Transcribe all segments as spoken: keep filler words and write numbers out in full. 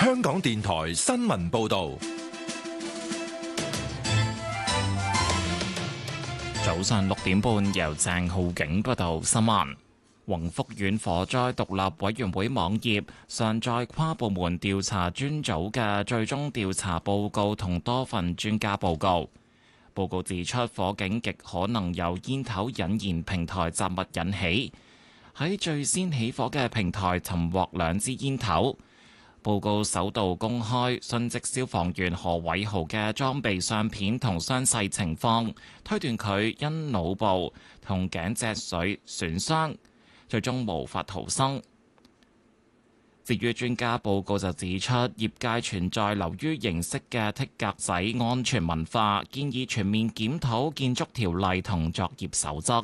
香港電台新聞報道。 早上六點半，由鄭浩景報道新聞。宏福苑火災獨立委員會網頁上載跨部門調查專組嘅最終調查報告同多份專家報告。報告指出，火警極可能由煙頭引燃平台雜物引起。喺最先起火嘅平台尋獲兩支煙頭。報告首度公開殉職消防員何偉豪嘅裝備相片同傷勢情況，推斷佢因腦部同頸脊髓損傷，最終無法逃生。至於專家報告就指出，業界存在流於形式嘅剔格仔安全文化，建議全面檢討建築條例同作業守則。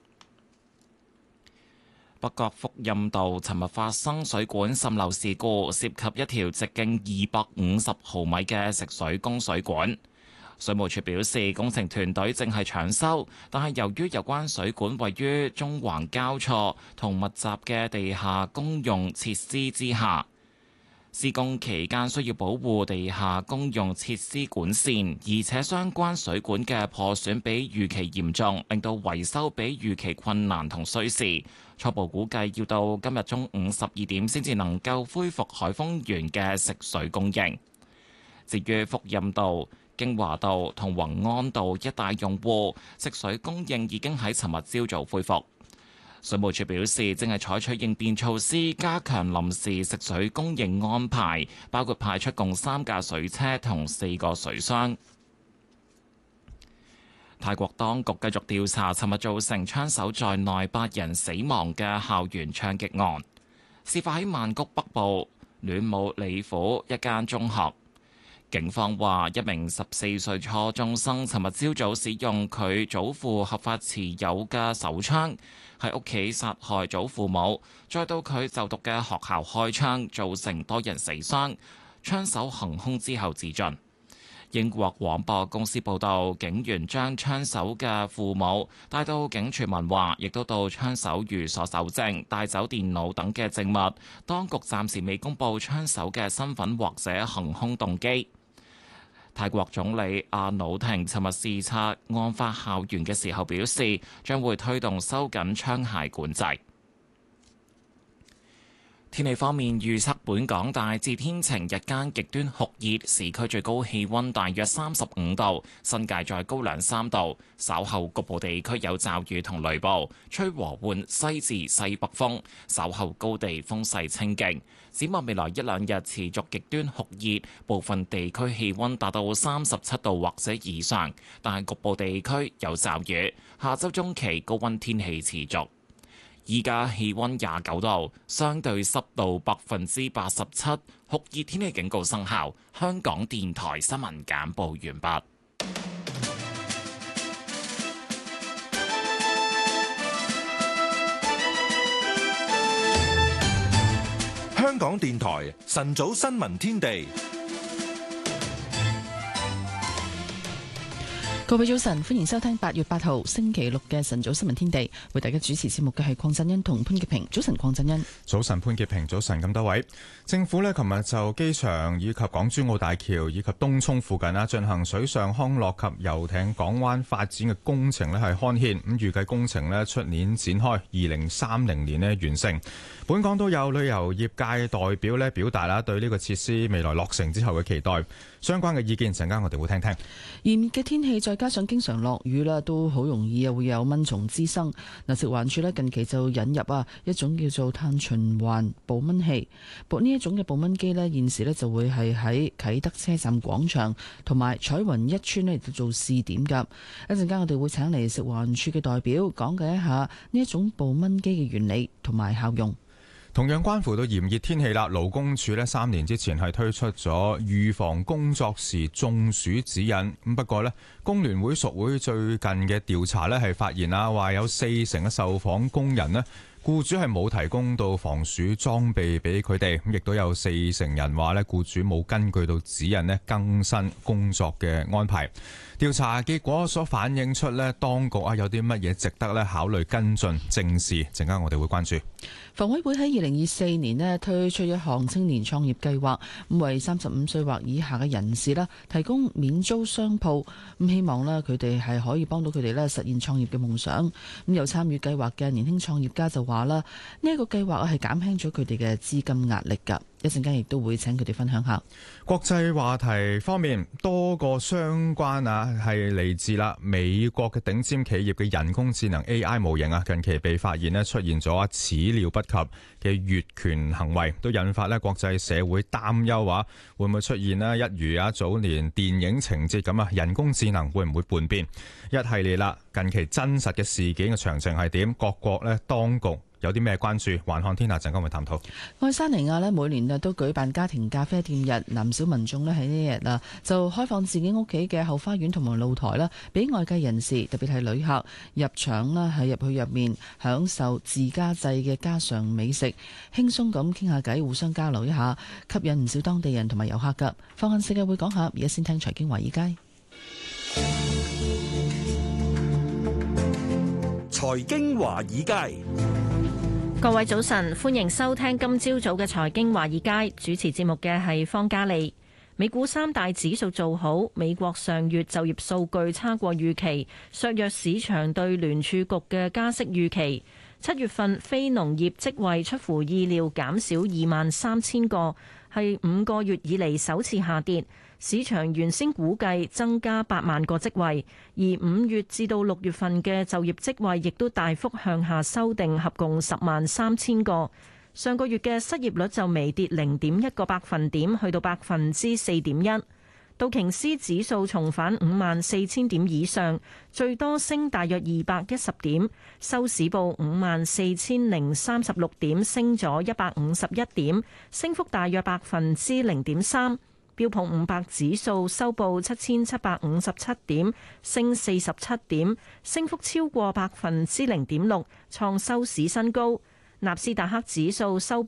北角福蔭道尋日發生水管滲漏事故，涉及一條直徑二百五十毫米嘅食水供水管。水務署表示，工程團隊正係搶修，但係由於有關水管位於中環交錯同密集嘅地下公用設施之下，施工期間需要保護地下公用設施管線，而且相關水管嘅破損比預期嚴重，令到維修比預期困難同需時。初步估計要到今日中午十二點先至能夠恢復海豐園嘅食水供應。至於福蔭道、京華道同宏安道一帶用戶，食水供應已經喺尋日朝早恢復。水務署表示，正係採取應變措施，加強臨時食水供應安排，包括派出共三架水車同四個水箱。泰國當局繼續調查尋日造成槍手在內八人死亡嘅校園槍擊案，事發喺曼谷北部暖武里府一間中學。警方話，一名十四歲初中生尋日朝早使用佢祖父合法持有嘅手槍喺屋企殺害祖父母，再到佢就讀嘅學校開槍，造成多人死傷。槍手行兇之後自盡。英國廣播公司報道，警員將槍手嘅父母帶到警署問話，亦都到槍手寓所搜證，帶走電腦等嘅證物。當局暫時未公布槍手嘅身份或者行兇動機。泰國總理阿努廷尋日視察案發校園嘅時候表示，將會推動收緊槍械管制。天氣方面，預測本港大致天晴，日間極端酷熱，市區最高氣溫大約三十五度，新界再高兩三度。稍後局部地區有驟雨同雷暴，吹和緩西至西北風，稍後高地風勢清勁。展望未來一兩日持續極端酷熱，部分地區氣溫達到三十七度或者以上，但係局部地區有驟雨。下周中期高溫天氣持續。依家氣溫廿九度，相對濕度百分之八十七，酷熱天氣警告生效。香港電台新聞簡報完畢。 香港電台晨早新聞天地。 各位早晨，歡迎收聽八月八號星期六嘅晨早新聞天地。為大家主持節目嘅係鄺振恩同潘潔平。早晨，鄺振恩。 早晨，潘潔平。早晨，咁多位。政府呢，琴日就機場以及港珠澳大橋以及東涌附近啦，進行水上康樂及遊艇港灣發展嘅工程呢係刊憲。咁預計工程呢出年展開，二零三零年呢完成。本港都有旅遊業界代表呢表達啦，對呢個設施未來落成之後嘅期待。相關嘅意見，陣間我哋會聽聽。 炎熱嘅天氣再加上經常落雨啦，都好容易啊會有蚊蟲滋生。嗱，食環署咧近期就引入啊一種叫做碳循環捕蚊器。捕呢一種嘅捕蚊機咧，現時咧就會係喺啟德車站廣場同埋彩雲一村咧嚟到做試點㗎。一陣間我哋會請嚟食環署嘅代表講解一下呢一種捕蚊機嘅原理同埋效用。 同樣關乎到炎熱天氣啦，勞工處呢三年之前係推出咗預防工作時中暑指引。咁不過呢，工聯會屬會最近嘅調查呢係發現啊，話有四成嘅受訪工人呢，僱主係冇提供到防暑裝備俾佢哋。咁亦都有四成人話呢，僱主冇根據到指引呢更新工作嘅安排。調查結果所反映出呢，當局啊有啲乜嘢值得呢考慮跟進正視。陣間我哋會關注。 房委會喺二零二四年呢推出一項青年創業計劃，咁為三十五歲或以下嘅人士啦提供免租商鋪，咁希望呢佢哋係可以幫到佢哋呢實現創業嘅夢想。咁有參與計劃嘅年輕創業家就話啦，呢一個計劃係減輕咗佢哋嘅資金壓力㗎。一陣間亦都會請佢哋分享下。 國際話題方面，多個相關啊係嚟自啦美國嘅頂尖企業嘅人工智能 A I 模型啊，近期被發現咧出現咗始料不及嘅越權行為，都引發咧國際社會擔憂話會唔會出現咧一如啊早年電影情節咁啊，人工智能會唔會叛變？一系列啦，近期真實嘅事件嘅詳情係點？各國咧當局有啲咩關注？環看天下陣間會探討。 愛沙尼亞咧每年啊都舉辦家庭咖啡店日，唔少民眾咧喺呢日啊就開放自己屋企嘅後花園同埋露台啦，俾外界人士特別係旅客入場啦，喺入去入面享受自家製嘅家常美食，輕鬆咁傾下偈，互相交流一下，吸引唔少當地人同埋遊客㗎。放眼世界會講下，而家先聽財經華爾街。 財經華爾街。 各位早晨，歡迎收聽今朝早嘅財經華爾街，主持節目嘅係方嘉利。美股三大指數做好，美國上月就業數據差過預期，削弱市場對聯儲局嘅加息預期。七月份非農業職位出乎意料減少二萬三千個，係五個月以嚟首次下跌。市場原先估計增加八萬個職位，而五月至到六月份嘅就業職位亦都大幅向下修訂，合共十萬三千個。上個月嘅失業率就微跌零點一個百分點，去到百分之四點一。道瓊斯指數重返五萬四千點以上，最多升大約二百一十點，收市報五萬四千零三十六點，升咗一百五十一點，升幅大約百分之零點三。標普五百指數收報七千七百五十七點，升四十七點，升幅超過百分之零點六，創收市新高。納斯達克指數收